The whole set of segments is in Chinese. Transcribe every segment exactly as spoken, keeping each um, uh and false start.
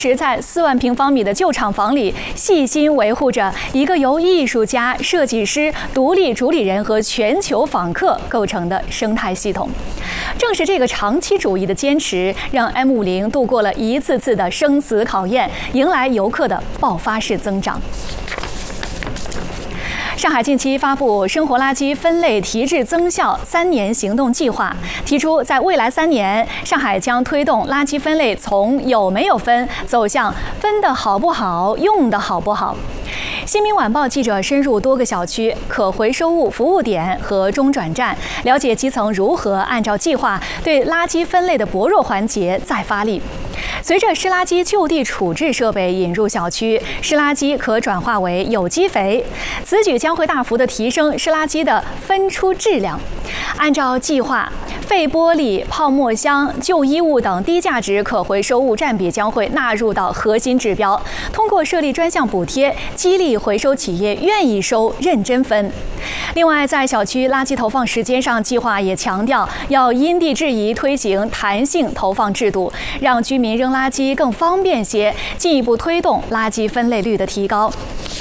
是在四万平方米的旧厂房里，细心维护着一个由艺术家、设计师、独立主理人和全球访客构成的生态系统。正是这个长期主义的坚持，让 M 五零度过了一次次的生死考验，迎来游客的爆发式增长。 上海近期发布生活垃圾分类提质增效三年行动计划，提出在未来三年，上海将推动垃圾分类从有没有分走向分的好不好、用的好不好。新民晚报记者深入多个小区、可回收物服务点和中转站，了解基层如何按照计划对垃圾分类的薄弱环节再发力。 随着湿垃圾就地处置设备引入小区，湿垃圾可转化为有机肥，此举将会大幅的提升湿垃圾的分出质量。按照计划，废玻璃、泡沫箱、旧衣物等低价值可回收物占比将会纳入到核心指标，通过设立专项补贴，激励回收企业愿意收、认真分。另外，在小区垃圾投放时间上，计划也强调要因地制宜推行弹性投放制度，让居民扔垃圾更方便些，进一步推动垃圾分类率的提高。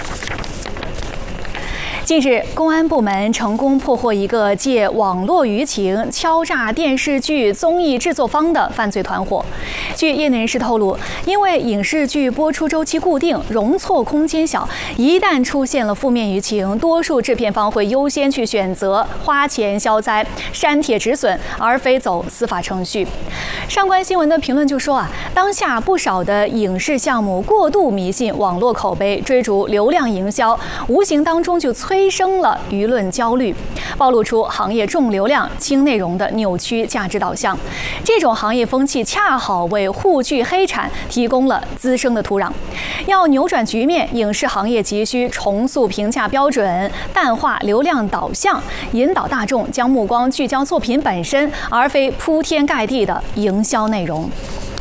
近日，公安部门成功破获一个借网络舆情敲诈电视剧、综艺制作方的犯罪团伙。据业内人士透露，因为影视剧播出周期固定，容错空间小，一旦出现了负面舆情，多数制片方会优先去选择花钱消灾、删帖止损，而非走司法程序。上官新闻的评论就说啊，当下不少的影视项目过度迷信网络口碑，追逐流量营销，无形当中就催 催生了舆论焦虑，暴露出行业重流量轻内容的扭曲价值导向。这种行业风气恰好为沪剧黑产提供了滋生的土壤。要扭转局面，影视行业急需重塑评价标准，淡化流量导向，引导大众将目光聚焦作品本身，而非铺天盖地的营销内容。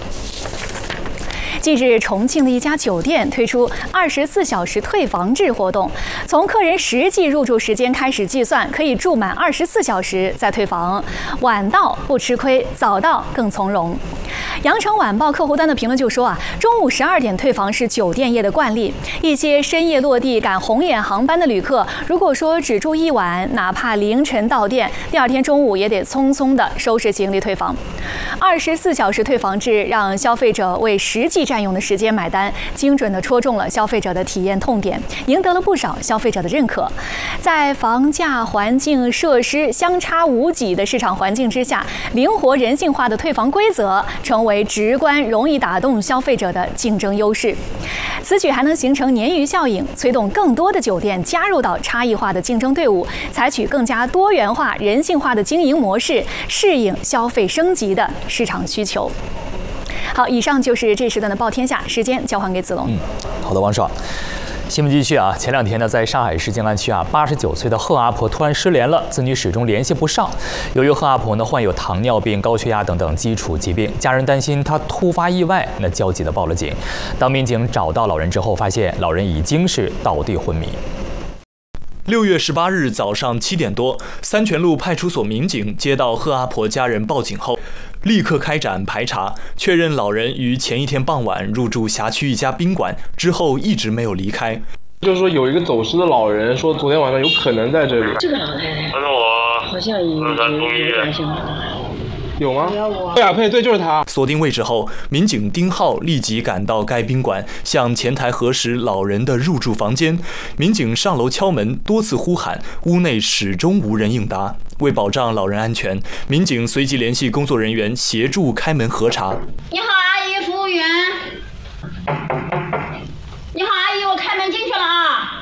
近日，重庆的一家酒店推出二十四小时退房制活动，从客人实际入住时间开始计算，可以住满二十四小时再退房。晚到不吃亏，早到更从容。羊城晚报客户端的评论就说啊，中午十二点退房是酒店业的惯例。一些深夜落地赶红眼航班的旅客，如果说只住一晚，哪怕凌晨到店，第二天中午也得匆匆的收拾行李退房。二十四小时退房制让消费者为实际 占用的时间买单，精准地戳中了消费者的体验痛点，赢得了不少消费者的认可。在房价、环境、设施相差无几的市场环境之下，灵活人性化的退房规则成为直观、容易打动消费者的竞争优势。此举还能形成鲶鱼效应，催动更多的酒店加入到差异化的竞争队伍，采取更加多元化、人性化的经营模式，适应消费升级的市场需求。 好，以上就是这时段的报天下，时间交还给子龙。 嗯，好的，王爽。新闻继续啊，前两天呢，在上海市静安区啊，八十九岁的贺阿婆突然失联了，子女始终联系不上。由于贺阿婆呢患有糖尿病、高血压等等基础疾病，家人担心她突发意外，那焦急地报了警。当民警找到老人之后，发现老人已经是倒地昏迷。 六月十八日早上七点多，三泉路派出所民警接到贺阿婆家人报警后，立刻开展排查，确认老人于前一天傍晚入住辖区一家宾馆，之后一直没有离开。 就是说有一个走失的老人，说昨天晚上有可能在这里。 这个老太太， 那是我， 好像有有点像。 有吗？对啊，对对，就是他。 锁定位置后，民警丁浩立即赶到该宾馆，向前台核实老人的入住房间。民警上楼敲门，多次呼喊，屋内始终无人应答。为保障老人安全，民警随即联系工作人员协助开门核查。 你好，阿姨，服务员。你好，阿姨，我开门进去了啊。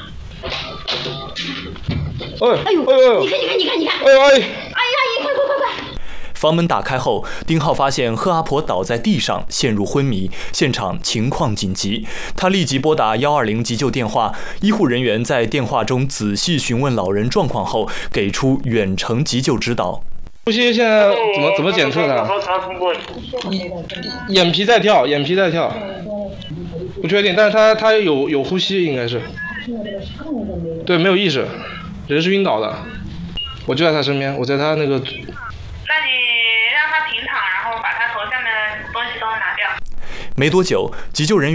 哎， 哎呦， 哎呦， 你看，你看，你看，你看。 哎呦，阿姨，阿姨， 阿姨，快快快快！ 房门打开后，丁浩发现贺阿婆倒在地上，陷入昏迷，现场情况紧急。他立即拨打一二零急救电话，医护人员在电话中仔细询问老人状况后，给出远程急救指导。 呼吸现在怎么怎么检测的？眼皮在跳，眼皮在跳，不确定，但是他他有有呼吸，应该是。对，没有意识，人是晕倒的。我就在他身边，我在他那个。 那你让他平躺，然后把他头上的东西都拿掉。 没多久，急救人员